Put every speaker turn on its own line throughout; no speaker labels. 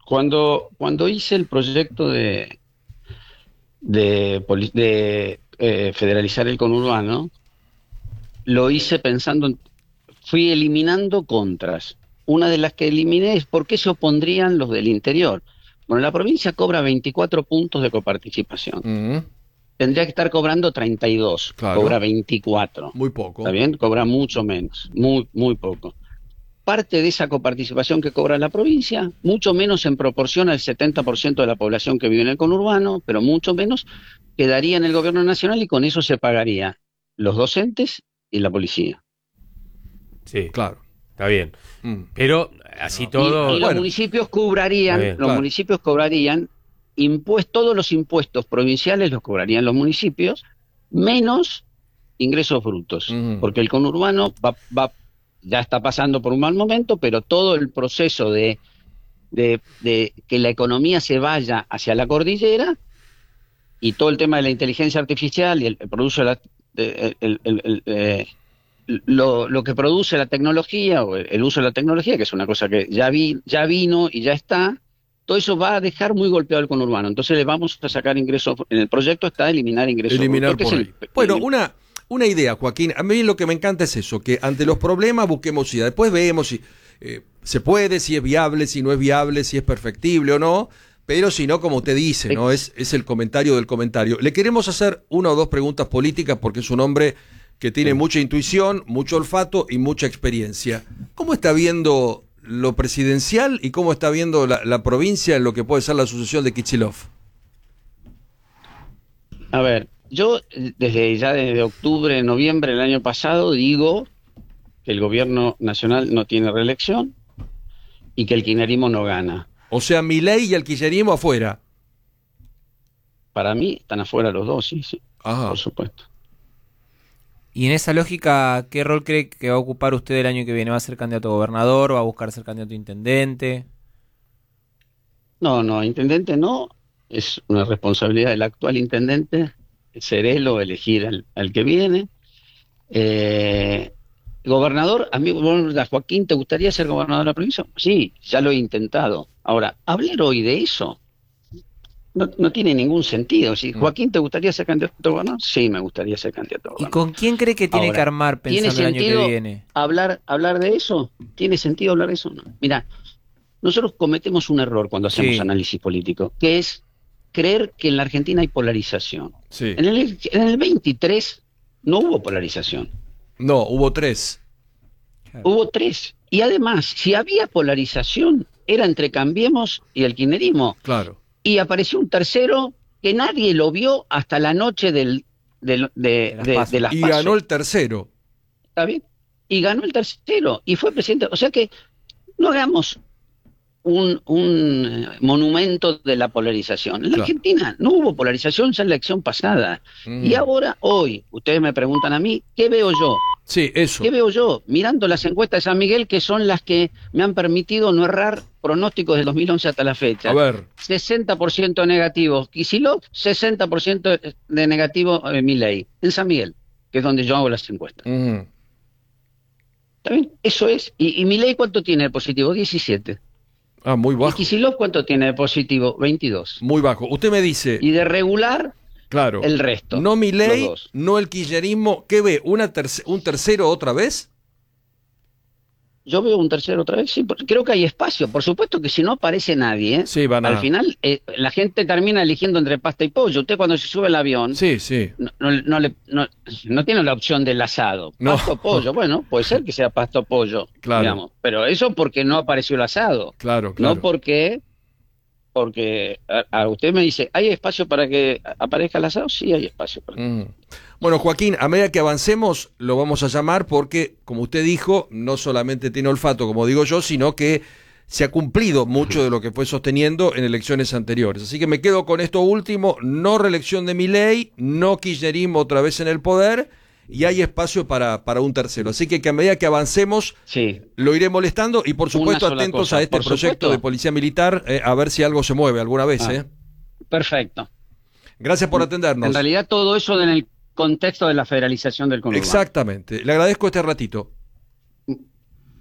Cuando hice el proyecto de federalizar el conurbano, lo hice fui eliminando contras. Una de las que eliminé es por qué se opondrían los del interior. Bueno, la provincia cobra 24 puntos de coparticipación.
Mm,
Tendría que estar cobrando 32,
claro,
cobra 24.
muy
¿Está
poco.
bien? Cobra mucho menos, muy, muy poco. Parte de esa coparticipación que cobra la provincia, mucho menos en proporción al 70% de la población que vive en el conurbano, pero mucho menos, quedaría en el gobierno nacional y con eso se pagaría los docentes y la policía.
Sí,
Claro.
está bien.
Mm,
Pero así
no.
Y
todo,
los
Bueno,
municipios
está
cobrarían,
bien.
los
claro.
municipios cobrarían todos los impuestos provinciales los cobrarían los municipios, menos ingresos brutos,
Mm,
porque el conurbano ya está pasando por un mal momento, pero todo el proceso de que la economía se vaya hacia la cordillera y todo el tema de la inteligencia artificial y el produce lo que produce la tecnología o el uso de la tecnología, que es una cosa que ya vino y ya está, todo eso va a dejar muy golpeado el conurbano. Entonces le vamos a sacar ingresos, en el proyecto está eliminar ingresos brutos,
eliminar
que es
por ahí. Bueno, una idea, Joaquín. A mí lo que me encanta es eso, que ante los problemas busquemos ideas. Después vemos si se puede, si es viable, si no es viable, si es perfectible o no. Pero si no, como usted dice, ¿no? Es el comentario del comentario. Le queremos hacer una o dos preguntas políticas porque es un hombre que tiene mucha intuición, mucho olfato y mucha experiencia. ¿Cómo está viendo lo presidencial y cómo está viendo la provincia en lo que puede ser la sucesión de Kicillof?
A ver, yo desde octubre, noviembre del año pasado digo que el gobierno nacional no tiene reelección y que el kirchnerismo no gana.
O sea, Milei y el kirchnerismo afuera.
Para mí están afuera los dos, sí, sí, por
Ajá.
supuesto.
Y en esa lógica, ¿qué rol cree que va a ocupar usted el año que viene? ¿Va a ser candidato a gobernador? ¿Va a buscar ser candidato a intendente?
No, no, intendente no, es una responsabilidad del actual intendente, ser él o elegir al que viene. Eh, Gobernador, a mí, bueno, a Joaquín, ¿te gustaría ser gobernador de la provincia? Sí, ya lo he intentado. Ahora, hablar hoy de eso no tiene ningún sentido. Si
Mm.
Joaquín, ¿te gustaría ser candidato a gobernador? Sí, me gustaría ser candidato a
¿Y
gobernador.
con quién cree que tiene que
Ahora,
armar
¿tiene
pensando el año que
sentido
viene?
hablar de eso? ¿Tiene sentido hablar de eso? No. Mira, nosotros cometemos un error cuando hacemos
Sí,
análisis político, que es creer que en la Argentina hay polarización.
Sí.
En el 23 no hubo polarización,
No, hubo tres.
claro.
hubo tres. Y además, si había polarización, era entre Cambiemos y el kirchnerismo.
Claro.
Y apareció un tercero que nadie lo vio hasta la noche
De las PASO.
de las
Y
PASO.
ganó el tercero.
¿Está bien? Y ganó el tercero y fue presidente. O sea que no hagamos un monumento de la polarización. En la
Claro.
Argentina no hubo polarización ya en la elección pasada.
Mm.
Y ahora, hoy, ustedes me preguntan a mí, ¿qué veo yo?
Sí, eso.
¿Qué veo yo? Mirando las encuestas de San Miguel, que son las que me han permitido no errar pronósticos de 2011 hasta la fecha.
A ver.
60% negativo Kicillof, 60% de negativo Milei, en San Miguel, que es donde yo hago las encuestas.
Mm.
¿Está bien? Eso es. ¿Y Milei cuánto tiene de positivo? 17.
Ah, muy
¿Y
bajo.
Kicillof cuánto tiene de positivo? 22.
Muy bajo. Usted me dice,
Y de regular,
claro,
el resto.
no
Los
Milei,
dos.
no el kirchnerismo. ¿Qué ve? ¿Un tercero otra vez?
Yo veo un tercero otra vez, sí, creo que hay espacio. Por supuesto que si no aparece nadie,
Sí, van a...
al final la gente termina eligiendo entre pasta y pollo. Usted cuando se sube al avión
Sí, sí.
no tiene la opción del asado.
No.
Pasto o pollo, bueno, puede ser que sea pasto o pollo,
Claro.
digamos. Pero eso porque no apareció el asado.
Claro, claro.
No porque a usted me dice, ¿hay espacio para que aparezca el asado? Sí, hay espacio para que...
Mm. Bueno, Joaquín, a medida que avancemos lo vamos a llamar porque, como usted dijo, no solamente tiene olfato, como digo yo, sino que se ha cumplido mucho de lo que fue sosteniendo en elecciones anteriores. Así que me quedo con esto último, no reelección de Milei, no kirchnerismo otra vez en el poder, y hay espacio para un tercero. Así que a medida que avancemos
Sí.
lo iré molestando y por supuesto
Una sola
atentos
cosa,
a este
por
proyecto
supuesto.
de policía militar, a ver si algo se mueve alguna vez.
Ah, perfecto.
Gracias por atendernos.
En realidad todo eso en el contexto de la federalización del conurbano.
Exactamente. Le agradezco este ratito.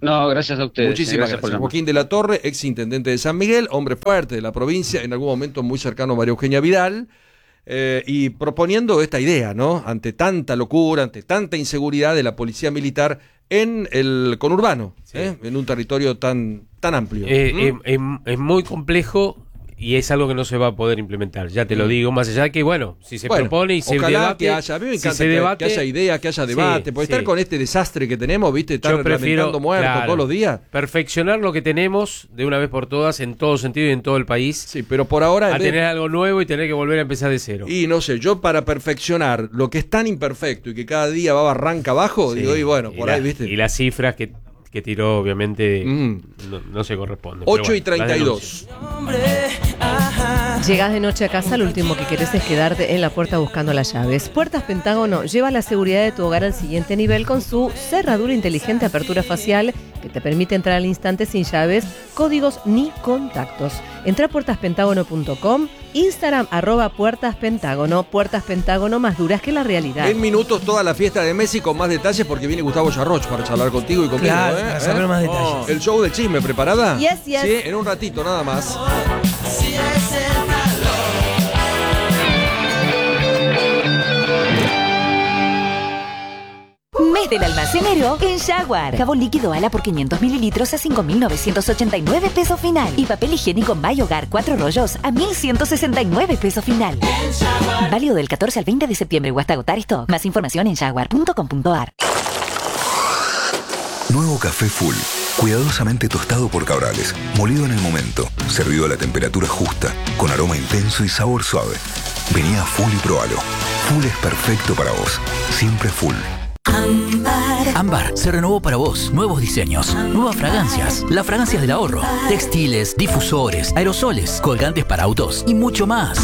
No, gracias a ustedes.
Muchísimas gracias.
por llamar.
Joaquín de la Torre, ex intendente de San Miguel, hombre fuerte de la provincia, en algún momento muy cercano a María Eugenia Vidal, y proponiendo esta idea, ¿no? Ante tanta locura, ante tanta inseguridad de la policía militar en el conurbano,
Sí.
en un territorio tan amplio.
Es muy complejo y es algo que no se va a poder implementar, ya te lo digo, más allá de que, bueno, si se propone y se
ojalá
debate,
que haya, a mí me
si
encanta
se debate,
que haya idea, que haya debate, porque estar con este desastre que tenemos, viste, estar
yo prefiero,
lamentando muertos
claro,
todos los días.
perfeccionar lo que tenemos de una vez por todas en todo sentido y en todo el país,
Sí, pero por ahora
a tener algo nuevo y tener que volver a empezar de cero.
y no sé, yo para perfeccionar lo que es tan imperfecto y que cada día va barranca abajo,
Sí,
digo, y bueno, por ahí, viste.
Y las cifras que tiró, obviamente, no se corresponden. Pero
8:32.
Llegas de noche a casa, lo último que querés es quedarte en la puerta buscando las llaves. Puertas Pentágono lleva la seguridad de tu hogar al siguiente nivel con su cerradura inteligente apertura facial que te permite entrar al instante sin llaves, códigos ni contactos. Entra a puertaspentágono.com, Instagram @puertaspentágono, Puertas Pentágono más duras que la realidad.
En minutos toda la fiesta de Messi con más detalles porque viene Gustavo Yarroch para charlar contigo y conmigo.
Claro, para saber más detalles.
El show del chisme, ¿preparada?
Yes, yes.
Sí, en un ratito nada más.
Mes del almacenero en Jaguar. Jabón líquido Ala por 500 mililitros a 5.989 pesos final. Y papel higiénico My Hogar 4 rollos a 1.169 pesos final. Válido del 14 al 20 de septiembre o hasta agotar esto. Más información en jaguar.com.ar.
Nuevo café Full, cuidadosamente tostado por Cabrales, molido en el momento, servido a la temperatura justa, con aroma intenso y sabor suave. Vení a Full y probalo. Full es perfecto para vos, siempre Full.
Ámbar se renovó para vos. Nuevos diseños, nuevas fragancias, las fragancias del ahorro, textiles, difusores, aerosoles, colgantes para autos y mucho más.